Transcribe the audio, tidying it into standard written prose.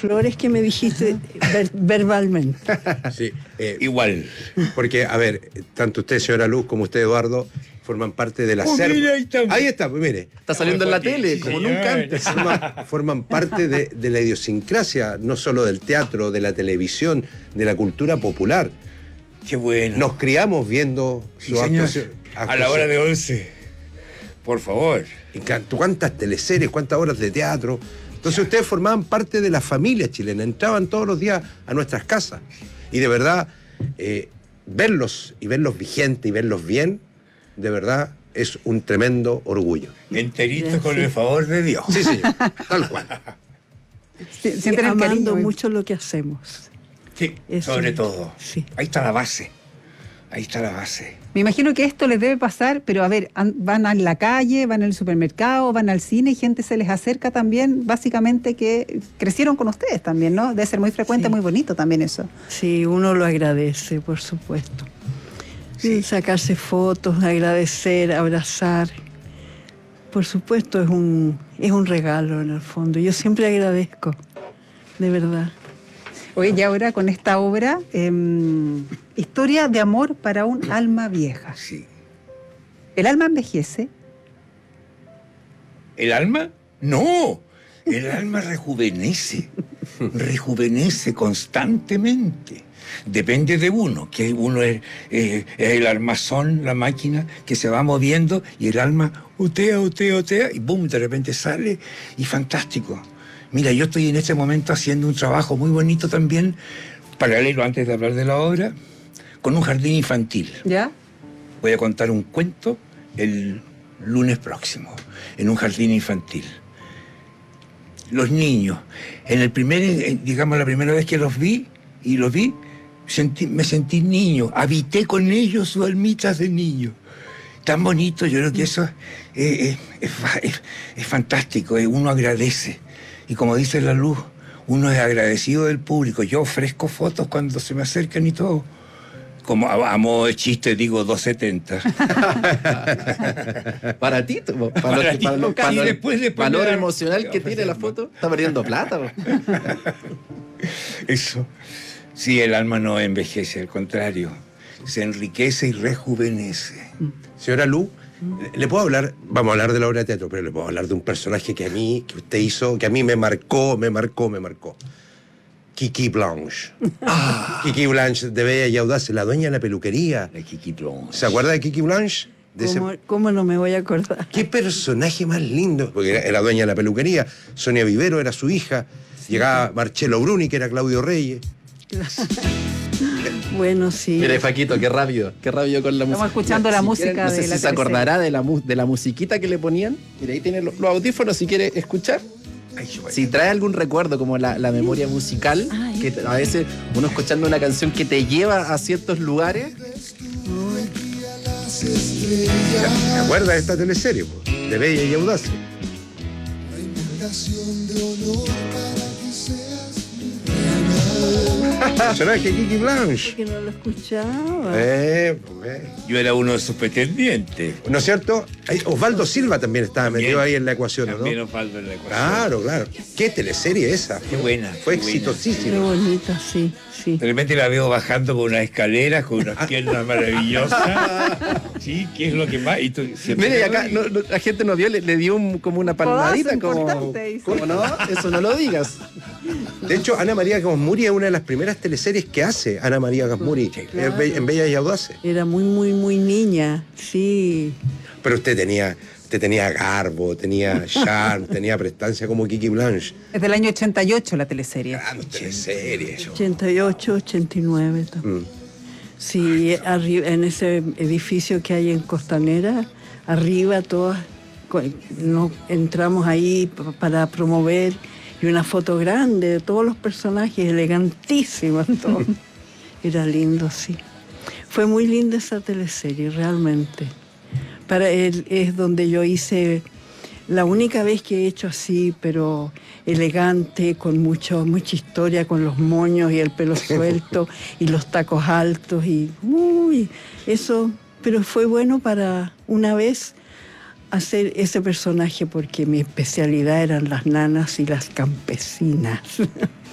flores que me dijiste verbalmente. Sí, Igual. porque, a ver, tanto usted, señora Luz, como usted, Eduardo, forman parte del acervo. mira, ahí estamos. Ahí está, pues mire. Está saliendo en la Joaquín, tele, sí, como señor. nunca antes. Forman parte de la idiosincrasia, no solo del teatro, de la televisión, de la cultura popular. Qué bueno. Nos criamos viendo Sí, sus señor. actuaciones. A la hora de 11. Por favor. Y cuántas teleseries, cuántas horas de teatro. Entonces ustedes formaban parte de la familia chilena, entraban todos los días a nuestras casas. Y de verdad, verlos vigentes y verlos bien, de verdad, es un tremendo orgullo. Enterito con el favor de Dios. Sí, señor, tal cual. Sienten el amando cariño, mucho lo que hacemos. Sí, Eso. sobre todo. Sí. Ahí está la base. Ahí está la base. Me imagino que esto les debe pasar, pero a ver, van a la calle, van al supermercado, van al cine y gente se les acerca también, básicamente que crecieron con ustedes también, ¿no? Debe ser muy frecuente, Sí. Muy bonito también eso. Sí, uno lo agradece, por supuesto. Sí. Sacarse fotos, agradecer, abrazar. Por supuesto, es un regalo en el fondo. Yo siempre agradezco, de verdad. Oye, y ahora con esta obra, Historia de amor para un alma vieja. Sí. ¿El alma envejece? ¿El alma? No. El alma rejuvenece. Rejuvenece constantemente. Depende de uno, que uno es el armazón, la máquina que se va moviendo y el alma otea y boom, de repente sale y fantástico. Mira, yo estoy en este momento haciendo un trabajo muy bonito también, paralelo antes de hablar de la obra, con un jardín infantil. ¿Ya? Voy a contar un cuento el lunes próximo, en un jardín infantil. Los niños, digamos, la primera vez que los vi, me sentí niño, habité con ellos sus almitas de niño. Tan bonito, yo creo que eso es fantástico, uno agradece. Y como dice la Luz, uno es agradecido del público. Yo ofrezco fotos cuando se me acercan y todo. Como a modo de chiste digo 270. Baratito, po. Y después de valor dar- emocional que tiene la foto. Está perdiendo plata, po. Eso. Sí, el alma no envejece, al contrario. Se enriquece y rejuvenece. Señora Lu, le puedo hablar, vamos a hablar de la obra de teatro, pero le puedo hablar de un personaje que usted hizo, que a mí me marcó. Kiki Blanche. Kiki Blanche de Bella y Audaz, la dueña de la peluquería. La Kiki Blanche. ¿Se acuerda de Kiki Blanche? ¿Cómo no me voy a acordar? Qué personaje más lindo, porque era dueña de la peluquería. Sonia Vivero era su hija. Llegaba Marcelo Bruni, que era Claudio Reyes. Bueno, sí. Mire, Faquito, qué rápido con la música. Estamos escuchando la música No sé de si la se acordará de la musiquita que le ponían. Mire, ahí tiene los audífonos si quiere escuchar. Si trae algún recuerdo, como la memoria musical, que a veces uno escuchando una canción que te lleva a ciertos lugares. ¿Se acuerda de esta teleserie, po? De Bella y Audaz? Personaje Kiki Blanche. Que no lo escuchaba. Yo era uno de sus pretendientes. ¿No es cierto? Osvaldo Silva también estaba metido ahí en la ecuación, También ¿no? Osvaldo en la ecuación. Claro. ¿Qué teleserie esa? Qué buena. Fue qué buena. Qué exitosísima. bonita, sí. De repente la veo bajando por unas escaleras con unas piernas maravillosas. Sí, ¿qué es lo que más? Y tú, siempre Mire, te acá ríes. la gente nos vio, le dio como una palmadita. Codazo Como, importante, dice. ¿cómo no? Eso no lo digas. De hecho, Ana María Gasmuri es una de las primeras teleseries que hace Ana María Gasmuri Claro. en Bella y Audaces. Era muy niña, sí. Pero usted tenía garbo, tenía charm, tenía prestancia como Kiki Blanche. Es del año 88 la teleserie. Grandes teleseries. 88, 89 también. Sí, arriba, en ese edificio que hay en Costanera, arriba todas, entramos ahí para promover, y una foto grande de todos los personajes, elegantísimos todos. Era lindo, sí. Fue muy linda esa teleserie, realmente. Para él es donde yo hice la única vez que he hecho así, pero elegante, con mucha historia, con los moños y el pelo suelto y los tacos altos y eso. Pero fue bueno para una vez hacer ese personaje porque mi especialidad eran las nanas y las campesinas.